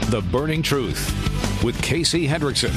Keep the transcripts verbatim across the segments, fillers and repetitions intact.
The Burning Truth with Casey Hendrickson.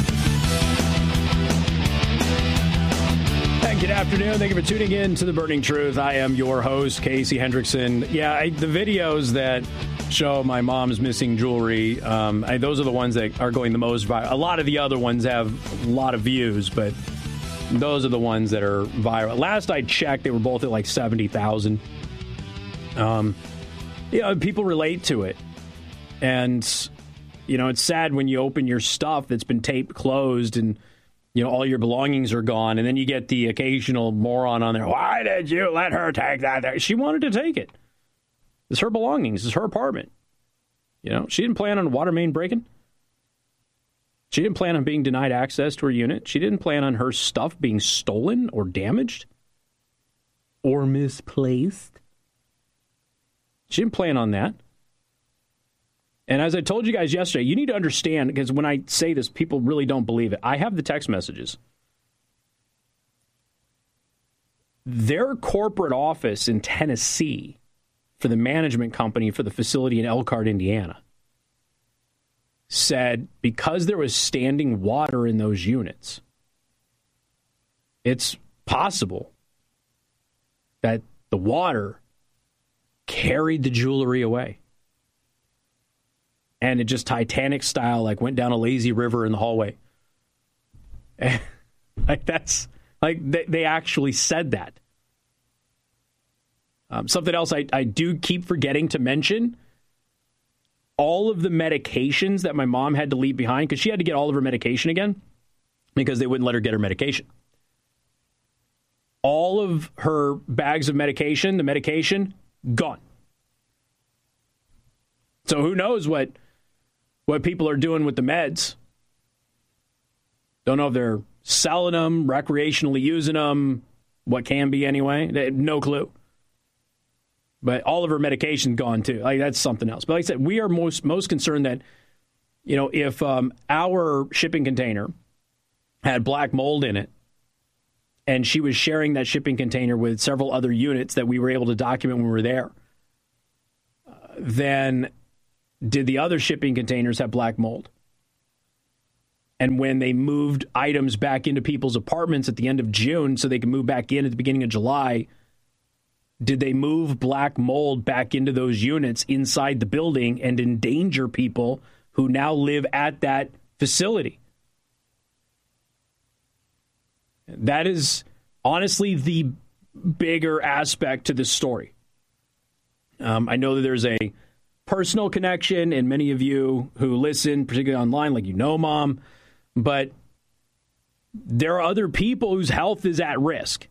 And good afternoon. Thank you for tuning in to The Burning Truth. I am your host, Casey Hendrickson. Yeah, I, the videos that show my mom's missing jewelry, um, I, those are the ones that are going the most viral. A lot of the other ones have a lot of views, but those are the ones that are viral. Last I checked, they were both at like seventy thousand. Um, you know, people relate to it. And, you know, it's sad when you open your stuff that's been taped closed and, you know, all your belongings are gone. And then you get the occasional moron on there. Why did you let her take that? She wanted to take it. It's her belongings. It's her apartment. You know, she didn't plan on water main breaking. She didn't plan on being denied access to her unit. She didn't plan on her stuff being stolen or damaged or misplaced. She didn't plan on that. And as I told you guys yesterday, you need to understand, because when I say this, people really don't believe it. I have the text messages. Their corporate office in Tennessee for the management company for the facility in Elkhart, Indiana, said because there was standing water in those units, it's possible that the water carried the jewelry away. And it just Titanic style, like went down a lazy river in the hallway. Like that's, like they, they actually said that. Um, something else I, I do keep forgetting to mention, all of the medications that my mom had to leave behind, because she had to get all of her medication again, because they wouldn't let her get her medication. All of her bags of medication, the medication, gone. So who knows what what people are doing with the meds. Don't know if they're selling them, recreationally using them, what can be anyway. They have no clue. But all of her medication gone too. Like that's something else. But like I said, we are most most concerned that, you know, if um, our shipping container had black mold in it, and she was sharing that shipping container with several other units that we were able to document when we were there, uh, then did the other shipping containers have black mold? And when they moved items back into people's apartments at the end of June so they could move back in at the beginning of July, did they move black mold back into those units inside the building and endanger people who now live at that facility? That is honestly the bigger aspect to this story. Um, I know that there's a personal connection, and many of you who listen, particularly online, like you know Mom, but there are other people whose health is at risk.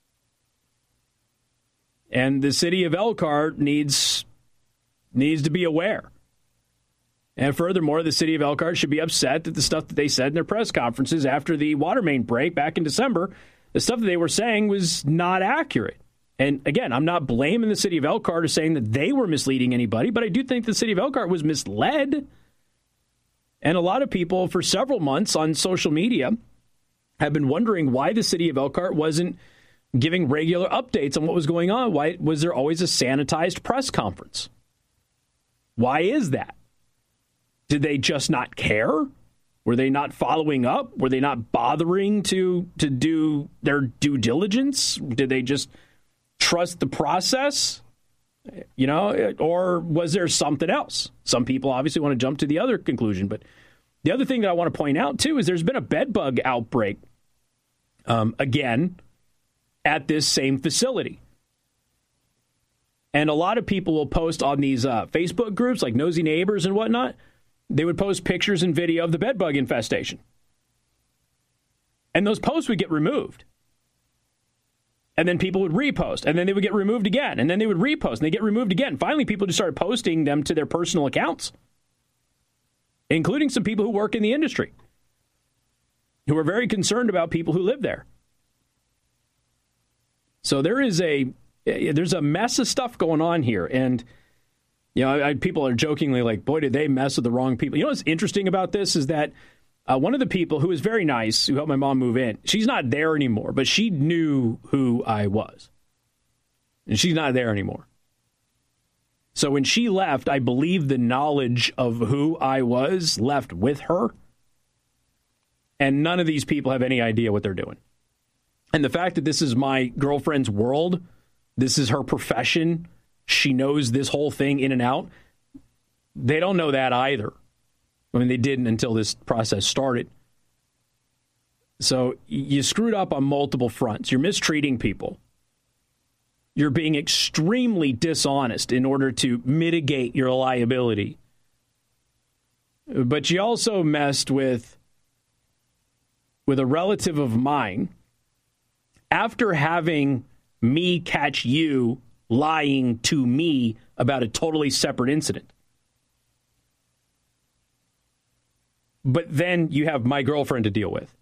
And the city of Elkhart needs needs to be aware. And furthermore, the city of Elkhart should be upset that the stuff that they said in their press conferences after the water main break back in December, the stuff that they were saying was not accurate. And again, I'm not blaming the city of Elkhart or saying that they were misleading anybody, but I do think the city of Elkhart was misled. And a lot of people for several months on social media have been wondering why the city of Elkhart wasn't giving regular updates on what was going on. Why was there always a sanitized press conference? Why is that? Did they just not care? Were they not following up? Were they not bothering to to do their due diligence? Did they just trust the process? You know, or was there something else? Some people obviously want to jump to the other conclusion. But the other thing that I want to point out, too, is there's been a bed bug outbreak um, again at this same facility. And a lot of people will post on these uh, Facebook groups like Nosy Neighbors and whatnot. They would post pictures and video of the bed bug infestation. And those posts would get removed. And then people would repost, and then they would get removed again, and then they would repost, and they get removed again. Finally, people just started posting them to their personal accounts, including some people who work in the industry, who are very concerned about people who live there. So there is a there's a mess of stuff going on here, and you know, I, people are jokingly like, "Boy, did they mess with the wrong people." You know what's interesting about this is that Uh, one of the people who was very nice, who helped my mom move in, she's not there anymore, but she knew who I was. And she's not there anymore. So when she left, I believe the knowledge of who I was left with her. And none of these people have any idea what they're doing. And the fact that this is my girlfriend's world, this is her profession, she knows this whole thing in and out, they don't know that either. I mean, they didn't until this process started. So you screwed up on multiple fronts. You're mistreating people. You're being extremely dishonest in order to mitigate your liability. But you also messed with, with a relative of mine after having me catch you lying to me about a totally separate incident. But then you have my girlfriend to deal with,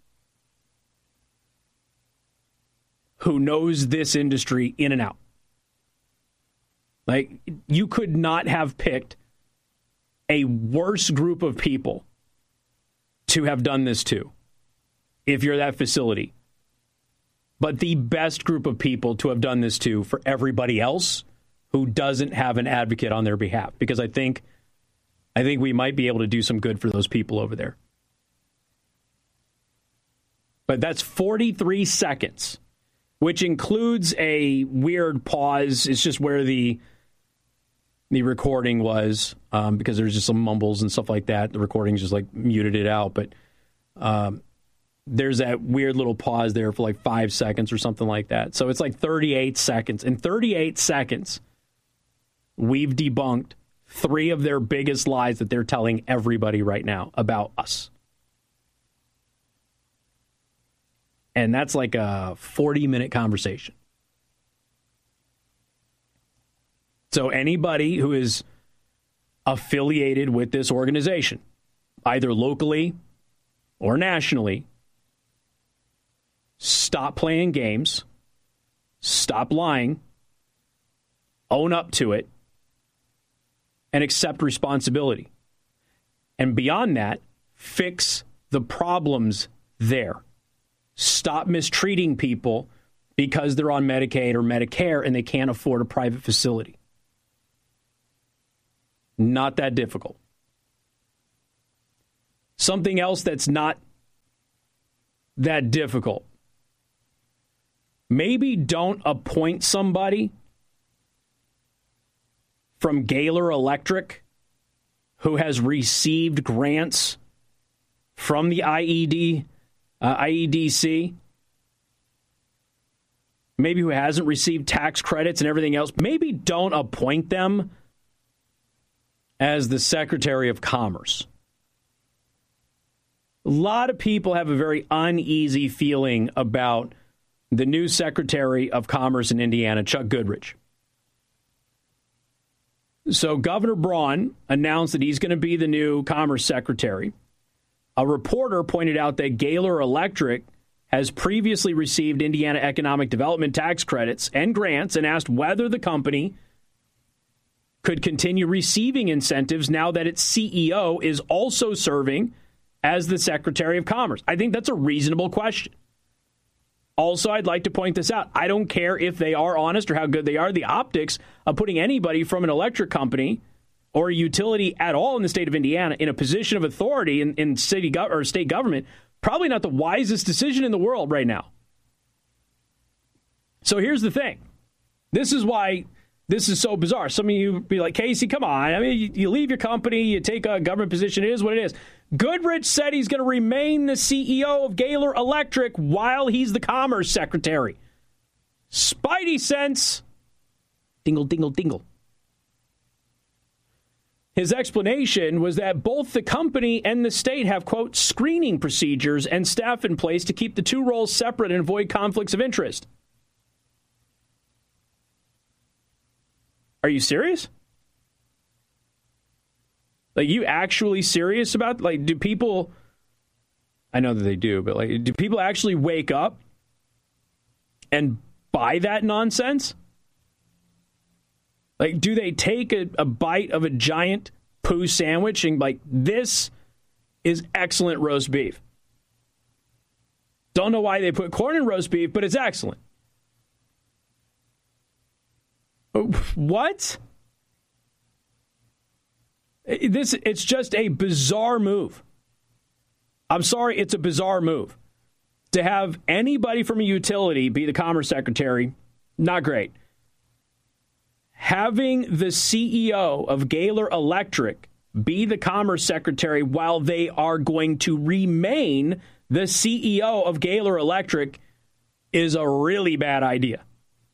who knows this industry in and out. Like, you could not have picked a worse group of people to have done this to if you're that facility. But the best group of people to have done this to for everybody else who doesn't have an advocate on their behalf. Because I think, I think we might be able to do some good for those people over there. But that's forty-three seconds, which includes a weird pause. It's just where the the recording was, um, because there's just some mumbles and stuff like that. The recording's just like muted it out. But um, there's that weird little pause there for like five seconds or something like that. So it's like thirty-eight seconds. In thirty-eight seconds, we've debunked three of their biggest lies that they're telling everybody right now about us. And that's like a forty-minute conversation. So anybody who is affiliated with this organization, either locally or nationally, stop playing games, stop lying, own up to it, and accept responsibility. And beyond that, fix the problems there. Stop mistreating people because they're on Medicaid or Medicare and they can't afford a private facility. Not that difficult. Something else that's not that difficult. Maybe don't appoint somebody from Gaylor Electric who has received grants from the I E D, uh, I E D C. Maybe who hasn't received tax credits and everything else. Maybe don't appoint them as the Secretary of Commerce. A lot of people have a very uneasy feeling about the new Secretary of Commerce in Indiana, Chuck Goodrich. So Governor Braun announced that he's going to be the new Commerce Secretary. A reporter pointed out that Gaylor Electric has previously received Indiana Economic Development tax credits and grants and asked whether the company could continue receiving incentives now that its C E O is also serving as the Secretary of Commerce. I think that's a reasonable question. Also, I'd like to point this out. I don't care if they are honest or how good they are. The optics of putting anybody from an electric company or a utility at all in the state of Indiana in a position of authority in, in city go- or state government, probably not the wisest decision in the world right now. So here's the thing. This is why this is so bizarre. Some of you be like, Casey, come on. I mean, you, you leave your company, you take a government position. It is what it is. Goodrich said he's going to remain the C E O of Gaylor Electric while he's the Commerce Secretary. Spidey sense. Dingle, dingle, dingle. His explanation was that both the company and the state have, quote, screening procedures and staff in place to keep the two roles separate and avoid conflicts of interest. Are you serious? Like, you actually serious about, like, do people, I know that they do, but, like, do people actually wake up and buy that nonsense? Like, do they take a, a bite of a giant poo sandwich and, like, this is excellent roast beef? Don't know why they put corn in roast beef, but it's excellent. What? This it's just a bizarre move. I'm sorry, it's a bizarre move. To have anybody from a utility be the Commerce Secretary, not great. Having the C E O of Gaylor Electric be the Commerce Secretary while they are going to remain the C E O of Gaylor Electric is a really bad idea.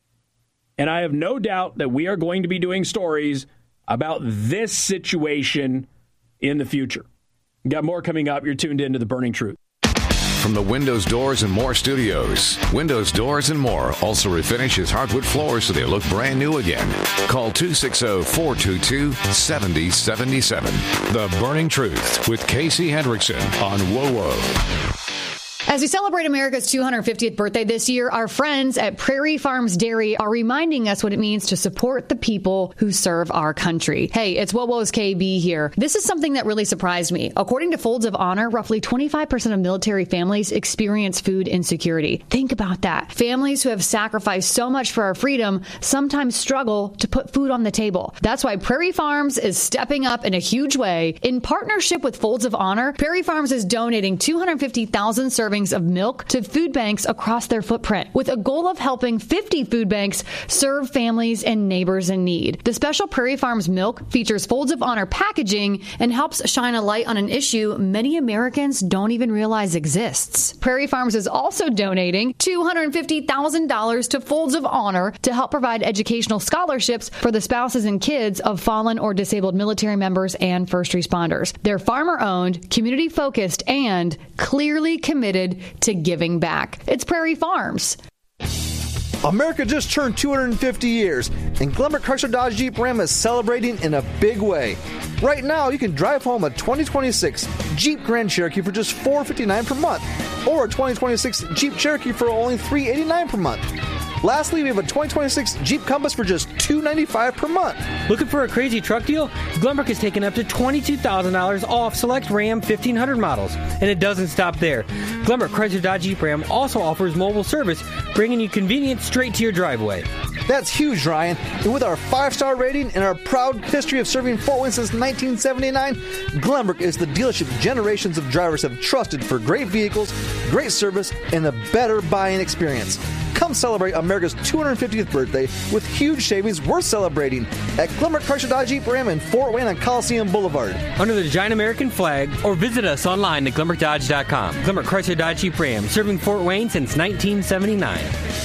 And I have no doubt that we are going to be doing stories about this situation in the future. Got more coming up. You're tuned into The Burning Truth. From the Windows, Doors, and More studios, Windows, Doors, and More also refinishes hardwood floors so they look brand new again. Call two six zero, four two two, seven zero seven seven. The Burning Truth with Casey Hendrickson on W O W O. As we celebrate America's two hundred fiftieth birthday this year, our friends at Prairie Farms Dairy are reminding us what it means to support the people who serve our country. Hey, it's W O W O's K B here. This is something that really surprised me. According to Folds of Honor, roughly twenty-five percent of military families experience food insecurity. Think about that. Families who have sacrificed so much for our freedom sometimes struggle to put food on the table. That's why Prairie Farms is stepping up in a huge way. In partnership with Folds of Honor, Prairie Farms is donating two hundred fifty thousand servings of milk to food banks across their footprint, with a goal of helping fifty food banks serve families and neighbors in need. The special Prairie Farms milk features Folds of Honor packaging and helps shine a light on an issue many Americans don't even realize exists. Prairie Farms is also donating two hundred fifty thousand dollars to Folds of Honor to help provide educational scholarships for the spouses and kids of fallen or disabled military members and first responders. They're farmer-owned, community-focused, and clearly committed to giving back. It's Prairie Farms. America just turned two hundred fifty years, and Glenbrook Chrysler Dodge Jeep Ram is celebrating in a big way. Right now, you can drive home a twenty twenty-six Jeep Grand Cherokee for just four hundred fifty-nine dollars per month, or a twenty twenty-six Jeep Cherokee for only three hundred eighty-nine dollars per month. Lastly, we have a twenty twenty-six Jeep Compass for just two hundred ninety-five dollars per month. Looking for a crazy truck deal? Glenbrook is taking up to twenty-two thousand dollars off select Ram fifteen hundred models. And it doesn't stop there. Glenbrook Chrysler Dodge Jeep Ram also offers mobile service, bringing you convenience straight to your driveway. That's huge, Ryan. And with our five-star rating and our proud history of serving Fort Wayne since nineteen seventy-nine, Glenbrook is the dealership generations of drivers have trusted for great vehicles, great service, and a better buying experience. Come celebrate America's two hundred fiftieth birthday with huge savings worth celebrating at Glenbrook Chrysler Dodge Jeep Ram in Fort Wayne on Coliseum Boulevard. Under the giant American flag, or visit us online at glenbrook dodge dot com. Glenbrook Chrysler Dodge Jeep Ram, serving Fort Wayne since nineteen seventy-nine.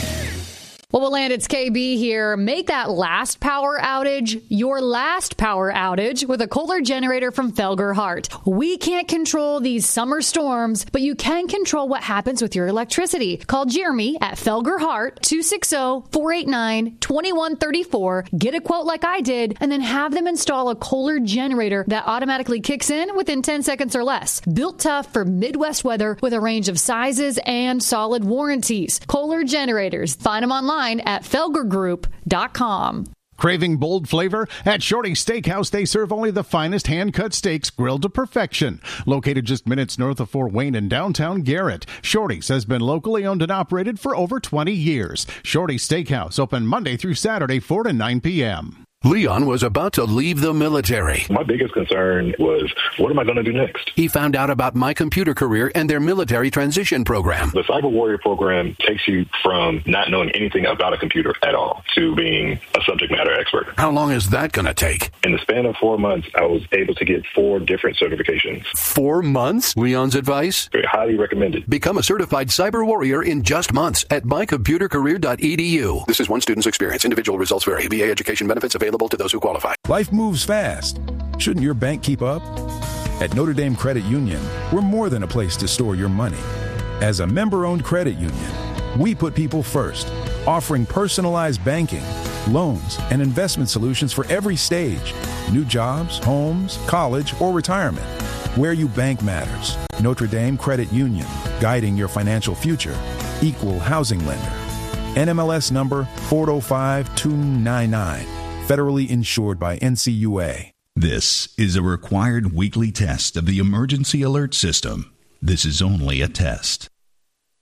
Well, we'll land. It's K B here. Make that last power outage your last power outage with a Kohler generator from Felger Hart. We can't control these summer storms, but you can control what happens with your electricity. Call Jeremy at Felger Hart, two six zero, four eight nine, two one three four. Get a quote like I did, and then have them install a Kohler generator that automatically kicks in within ten seconds or less. Built tough for Midwest weather with a range of sizes and solid warranties. Kohler generators. Find them online at felger group dot com. Craving bold flavor? At Shorty's Steakhouse, they serve only the finest hand-cut steaks grilled to perfection. Located just minutes north of Fort Wayne in downtown Garrett, Shorty's has been locally owned and operated for over twenty years. Shorty's Steakhouse, open Monday through Saturday, four to nine p.m. Leon was about to leave the military. My biggest concern was, what am I going to do next? He found out about My Computer Career and their military transition program. The Cyber Warrior program takes you from not knowing anything about a computer at all to being a subject matter expert. How long is that going to take? In the span of four months, I was able to get four different certifications. Four months? Leon's advice? Very highly recommended. Become a certified Cyber Warrior in just months at my computer career dot e d u. This is one student's experience. Individual results vary. V A education benefits available to those who qualify. Life moves fast. Shouldn't your bank keep up? At Notre Dame Credit Union, we're more than a place to store your money. As a member-owned credit union, we put people first, offering personalized banking, loans, and investment solutions for every stage. New jobs, homes, college, or retirement. Where you bank matters. Notre Dame Credit Union, guiding your financial future. Equal housing lender. N M L S number four oh five two nine nine. Federally insured by N C U A. This is a required weekly test of the Emergency Alert System. This is only a test.